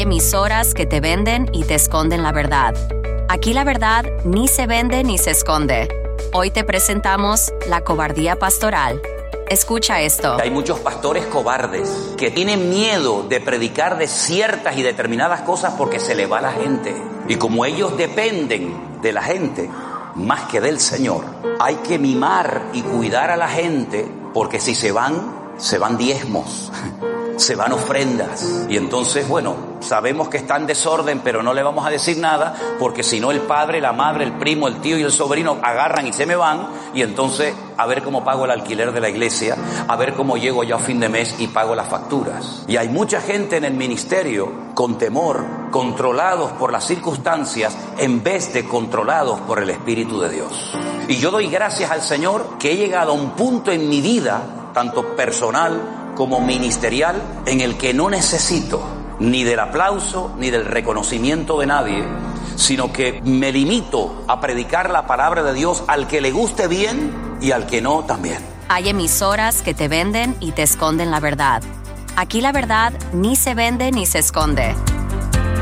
emisoras que te venden y te esconden la verdad. Aquí la verdad ni se vende ni se esconde. Hoy te presentamos la cobardía pastoral. Escucha esto. Hay muchos pastores cobardes que tienen miedo de predicar de ciertas y determinadas cosas porque se le va la gente. Y como ellos dependen de la gente más que del Señor, hay que mimar y cuidar a la gente, porque si se van diezmos, se van ofrendas. Y entonces, sabemos que está en desorden, pero no le vamos a decir nada, porque si no el padre, la madre, el primo, el tío y el sobrino agarran y se me van, y entonces a ver cómo pago el alquiler de la iglesia, a ver cómo llego yo a fin de mes y pago las facturas. Y hay mucha gente en el ministerio con temor, controlados por las circunstancias en vez de controlados por el Espíritu de Dios. Y yo doy gracias al Señor que he llegado a un punto en mi vida, tanto personal como ministerial, en el que no necesito ni del aplauso ni del reconocimiento de nadie, sino que me limito a predicar la palabra de Dios al que le guste bien y al que no también. Hay emisoras que te venden y te esconden la verdad. Aquí la verdad ni se vende ni se esconde.